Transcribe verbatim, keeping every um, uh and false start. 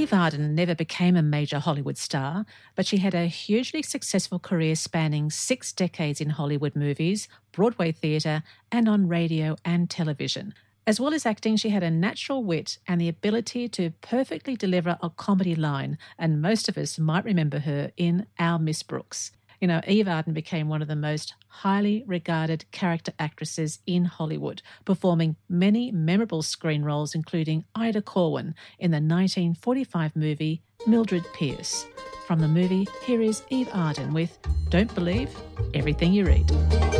Eve Arden never became a major Hollywood star, but she had a hugely successful career spanning six decades in Hollywood movies, Broadway theatre, and on radio and television. As well as acting, she had a natural wit and the ability to perfectly deliver a comedy line, and most of us might remember her in Our Miss Brooks. You know, Eve Arden became one of the most highly regarded character actresses in Hollywood, performing many memorable screen roles, including Ida Corwin in the nineteen forty-five movie Mildred Pierce. From the movie, here is Eve Arden with Don't Believe Everything You Read.